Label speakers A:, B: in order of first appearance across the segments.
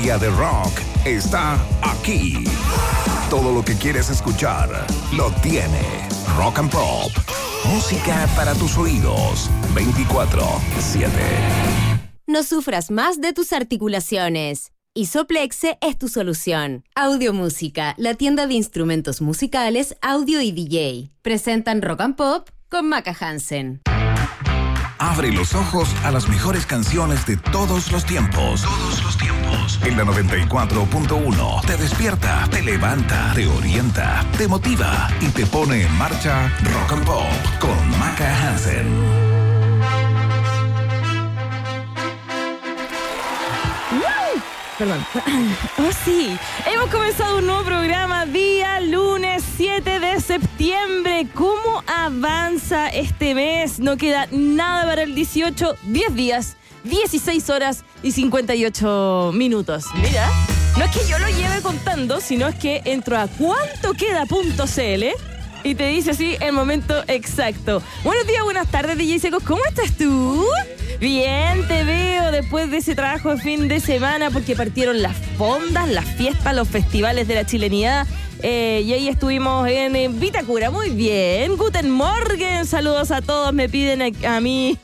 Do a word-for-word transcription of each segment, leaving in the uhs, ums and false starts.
A: día de rock está aquí. Todo lo que quieres escuchar lo tiene Rock and Pop. Música para tus oídos. veinticuatro siete.
B: No sufras más de tus articulaciones. Isoplexe es tu solución. Audiomúsica, la tienda de instrumentos musicales, audio y D J. Presentan Rock and Pop con Maca Hansen.
A: Abre los ojos a las mejores canciones de todos los tiempos. Todos los tiempos. En la noventa y cuatro punto uno te despierta, te levanta, te orienta, te motiva y te pone en marcha Rock and Pop con Maca Hansen.
C: Perdón. Oh, sí. Hemos comenzado un nuevo programa día lunes siete de septiembre. ¿Cómo avanza este mes? No queda nada para el dieciocho. diez días, dieciséis horas y cincuenta y ocho minutos. Mira, no es que yo lo lleve contando, sino es que entro a cuantoqueda.cl y te dice así el momento exacto. Buenos días, buenas tardes, D J Secos. ¿Cómo estás tú? Bien, te veo después de ese trabajo de fin de semana porque partieron las fondas, las fiestas, los festivales de la chilenidad. Eh, y ahí estuvimos en, en Vitacura. Muy bien. Guten Morgen. Saludos a todos. Me piden a, a mí.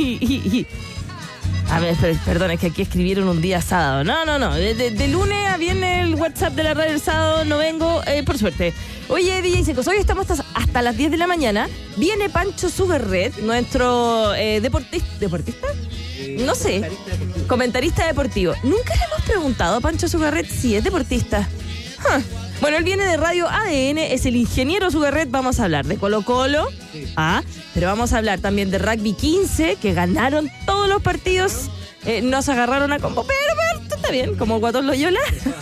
C: A ver, perdón, es que aquí escribieron un día sábado. No, no, no. De, de, de lunes a viernes el WhatsApp de la radio el sábado no vengo, eh, por suerte. Oye, D J Secos, hoy estamos hasta, hasta las diez de la mañana. Viene Pancho Sugarret, nuestro eh, deportista. ¿Deportista? No sé, comentarista deportivo. comentarista deportivo. Nunca le hemos preguntado a Pancho Sugarret si es deportista. Huh. Bueno, él viene de Radio A D N, es el ingeniero Sugarret. Vamos a hablar de Colo Colo, sí. ah, pero vamos a hablar también de Rugby quince, que ganaron todos los partidos. Eh, nos agarraron a combo, pero, pero está bien, como Guatón Loyola.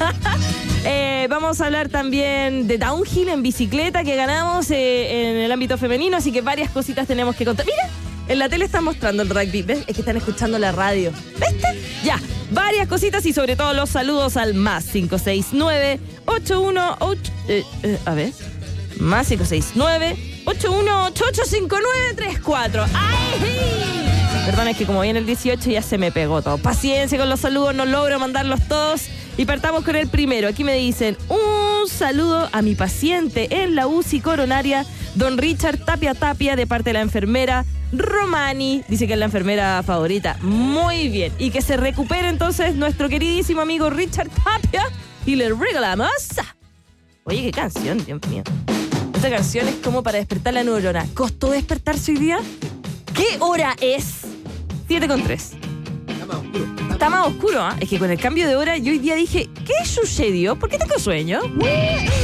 C: eh, vamos a hablar también de Downhill en bicicleta, que ganamos eh, en el ámbito femenino, así que varias cositas tenemos que contar. Mira, en la tele están mostrando el rugby, ¿ves? Es que están escuchando la radio. ¿Viste? Ya, varias cositas y sobre todo los saludos al más cinco seis nueve, ocho uno ocho... Eh, eh, a ver. Más cinco seis nueve, ocho uno ocho ocho cinco nueve tres cuatro. ¡Ay! Perdón, es que como viene el dieciocho ya se me pegó todo. Paciencia con los saludos, no logro mandarlos todos. Y partamos con el primero. Aquí me dicen, un saludo a mi paciente en la U C I coronaria, don Richard Tapia Tapia, de parte de la enfermera Romani. Dice que es la enfermera favorita. Muy bien. Y que se recupere entonces nuestro queridísimo amigo Richard Tapia. Y le regalamos. Oye, qué canción, Dios mío. Esta canción es como para despertar la neurona. ¿Costó despertarse hoy día? ¿Qué hora es? siete con tres.
D: Está más oscuro.
C: Está más oscuro, ¿eh? Es que con el cambio de hora yo hoy día dije, ¿qué sucedió? ¿Por qué tengo sueño?